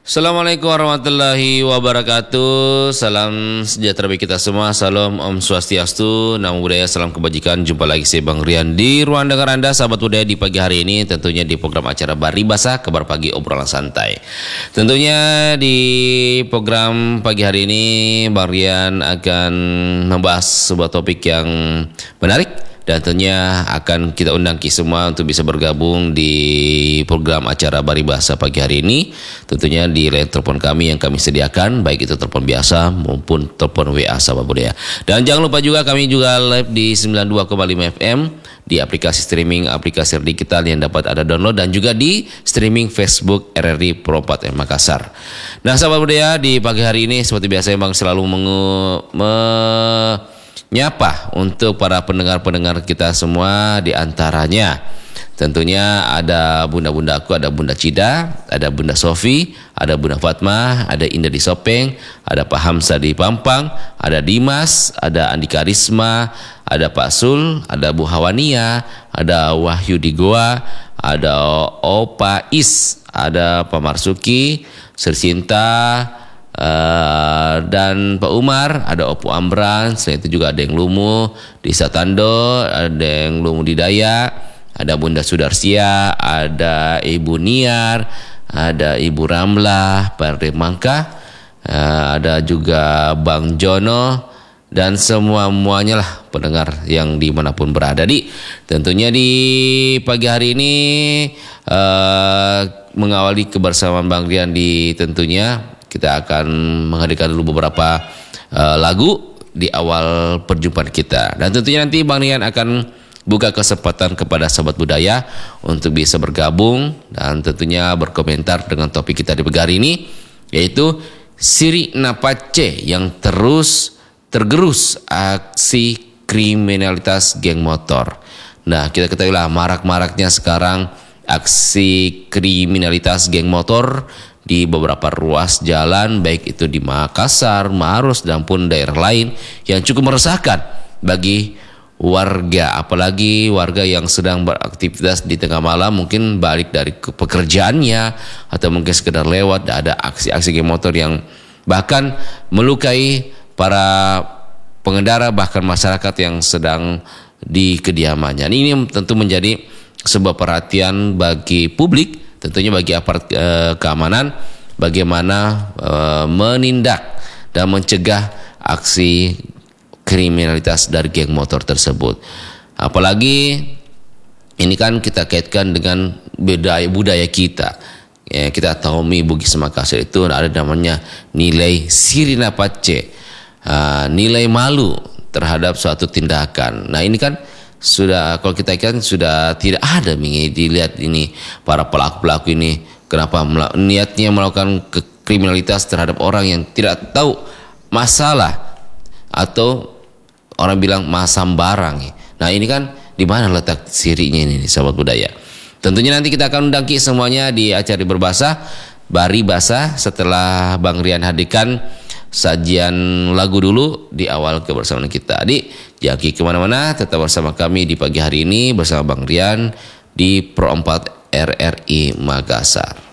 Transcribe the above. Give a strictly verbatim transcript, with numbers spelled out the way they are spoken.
Assalamualaikum warahmatullahi wabarakatuh. Salam sejahtera bagi kita semua. Salam Om Swastiastu, Namo Buddhaya, salam kebajikan. Jumpa lagi saya Bang Rian di ruang dengar Anda sahabat budaya di pagi hari ini, tentunya di program acara Baribasa, kabar pagi obrolan santai. Tentunya di program pagi hari ini Bang Rian akan membahas sebuah topik yang menarik, dan tentunya akan kita undang ki semua untuk bisa bergabung di program acara Baribasa pagi hari ini. Tentunya di line telepon kami yang kami sediakan, baik itu telepon biasa maupun telepon W A sahabat budaya. Dan jangan lupa juga kami juga live di sembilan puluh dua koma lima F M di aplikasi streaming, aplikasi digital yang dapat Anda download, dan juga di streaming Facebook R R I Pro empat M Makassar. Nah sahabat budaya, di pagi hari ini seperti biasa Bang selalu mengu- me- nyapa untuk para pendengar-pendengar kita semua, di antaranya tentunya ada bunda-bunda aku, ada Bunda Cida, ada Bunda Sofi, ada Bunda Fatma, ada Indah di Sopeng, ada Pak Hamzah di Pampang, ada Dimas, ada Andika Risma, ada Pak Sul, ada Bu Hawania, ada Wahyu di Goa, ada Opa Is, ada Pak Marsuki, Sersinta, Uh, dan Pak Umar, ada Opu Amran, selain itu juga ada yang Lumu di Satando, ada yang Lumu di Dayak, ada Bunda Sudarsia, ada Ibu Niar, ada Ibu Ramlah, Pak R D Mangka, uh, ada juga Bang Jono, dan semua-muanya lah pendengar yang dimanapun berada. Di tentunya di pagi hari ini uh, mengawali kebersamaan Bang Rian, di tentunya kita akan menghadirkan dulu beberapa uh, lagu di awal perjumpaan kita. Dan tentunya nanti Bang Rian akan buka kesempatan kepada sahabat budaya untuk bisa bergabung dan tentunya berkomentar dengan topik kita di pagi hari ini, yaitu Siri Napace yang terus tergerus aksi kriminalitas geng motor. Nah, kita ketahuilah marak-maraknya sekarang aksi kriminalitas geng motor di beberapa ruas jalan, baik itu di Makassar, Maros, dan pun daerah lain, yang cukup meresahkan bagi warga, apalagi warga yang sedang beraktivitas di tengah malam, mungkin balik dari pekerjaannya atau mungkin sekedar lewat. Ada aksi-aksi geng motor yang bahkan melukai para pengendara, bahkan masyarakat yang sedang di kediamannya. Ini tentu menjadi sebuah perhatian bagi publik, tentunya bagi aparat e, keamanan, bagaimana e, menindak dan mencegah aksi kriminalitas dari geng motor tersebut. Apalagi ini kan kita kaitkan dengan budaya budaya kita. Ya, kita tahu mi Bugis Makassar itu ada namanya nilai Siri Napace, uh, nilai malu terhadap suatu tindakan. Nah ini kan sudah, kalau kita kan sudah tidak ada nih dilihat ini para pelaku-pelaku ini kenapa mel- niatnya melakukan kriminalitas terhadap orang yang tidak tahu masalah, atau orang bilang masam barang. Nah ini kan di mana letak sirinya ini sahabat budaya. Tentunya nanti kita akan undang ki semuanya di acara Berbahasa Baribasa setelah Bang Rian hadirkan sajian lagu dulu di awal kebersamaan kita. Adik, jangan kemana-mana, tetap bersama kami di pagi hari ini bersama Bang Rian di Pro empat R R I Makassar.